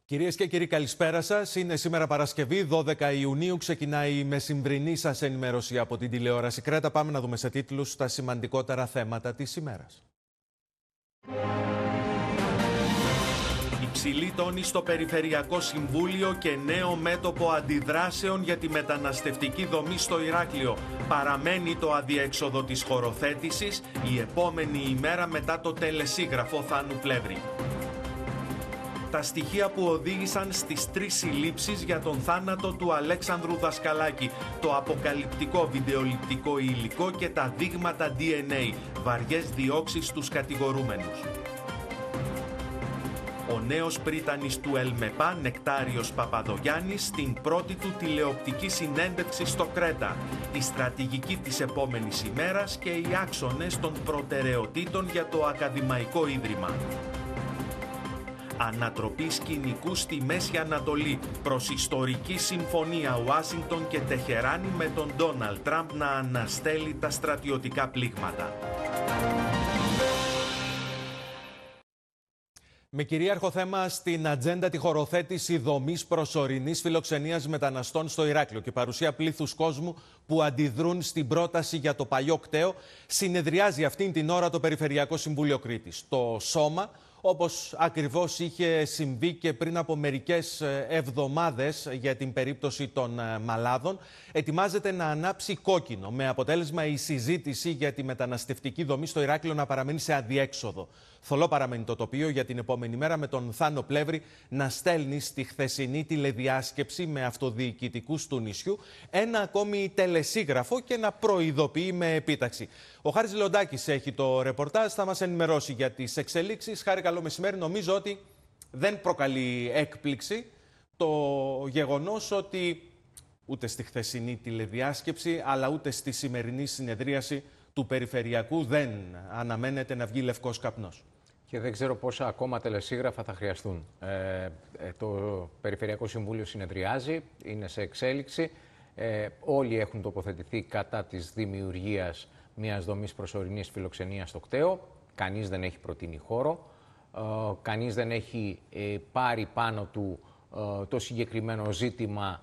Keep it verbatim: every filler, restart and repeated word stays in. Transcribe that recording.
Κυρίες και κύριοι, καλησπέρα σας. Είναι σήμερα Παρασκευή, δώδεκα Ιουνίου. Ξεκινάει η μεσημβρινή σας ενημέρωση από την τηλεόραση Κρέτα. Πάμε να δούμε σε τίτλους τα σημαντικότερα θέματα της ημέρας. Υψηλή τόνη στο Περιφερειακό Συμβούλιο και νέο μέτωπο αντιδράσεων για τη μεταναστευτική δομή στο Ηράκλειο. Παραμένει το αδιέξοδο της χωροθέτησης, η επόμενη ημέρα μετά το τελεσίγραφο Θάνου Πλεύρη. Τα στοιχεία που οδήγησαν στις τρεις συλλήψεις για τον θάνατο του Αλέξανδρου Δασκαλάκη, το αποκαλυπτικό βιντεοληπτικό υλικό και τα δείγματα ντι εν έι, βαριές διώξεις στους κατηγορούμενους. Ο νέος πρίτανης του ΕΛΜΕΠΑ, Νεκτάριος Παπαδογιάννης, στην πρώτη του τηλεοπτική συνέντευξη στο Κρέτα. Η στρατηγική της επόμενης ημέρας και οι άξονες των προτεραιοτήτων για το Ακαδημαϊκό Ίδρυμα. Ανατροπή σκηνικού στη Μέση Ανατολή προς ιστορική συμφωνία Ουάσιγκτον και Τεχεράνη με τον Ντόναλντ Τραμπ να αναστέλει τα στρατιωτικά πλήγματα. Με κυρίαρχο θέμα στην ατζέντα τη χωροθέτηση δομής προσωρινής φιλοξενίας μεταναστών στο Ηράκλειο και παρουσία πλήθους κόσμου που αντιδρούν στην πρόταση για το παλιό κτέο, συνεδριάζει αυτήν την ώρα το Περιφερειακό Συμβούλιο Κρήτης. Το Σώμα, όπως ακριβώς είχε συμβεί και πριν από μερικές εβδομάδες για την περίπτωση των Μαλάδων, ετοιμάζεται να ανάψει κόκκινο, με αποτέλεσμα η συζήτηση για τη μεταναστευτική δομή στο Ηράκλειο να παραμένει σε αδιέξοδο. Θολό παραμένει το τοπίο για την επόμενη μέρα, με τον Θάνο Πλεύρη να στέλνει στη χθεσινή τηλεδιάσκεψη με αυτοδιοικητικούς του νησιού ένα ακόμη τελεσίγραφο και να προειδοποιεί με επίταξη. Ο Χάρης Λεοντάκης έχει το ρεπορτάζ, θα μας ενημερώσει για τις εξελίξεις. Χάρη, καλό μεσημέρι. Νομίζω ότι δεν προκαλεί έκπληξη το γεγονός ότι ούτε στη χθεσινή τηλεδιάσκεψη αλλά ούτε στη σημερινή συνεδρίαση του Περιφερειακού δεν αναμένεται να βγει λευκός καπνός. Και δεν ξέρω πόσα ακόμα τελεσίγραφα θα χρειαστούν. Ε, το Περιφερειακό Συμβούλιο συνεδριάζει, είναι σε εξέλιξη. Ε, όλοι έχουν τοποθετηθεί κατά της δημιουργίας μιας δομής προσωρινής φιλοξενίας στο κτέο. Κανείς δεν έχει προτείνει χώρο. Ε, κανείς δεν έχει ε, πάρει πάνω του ε, το συγκεκριμένο ζήτημα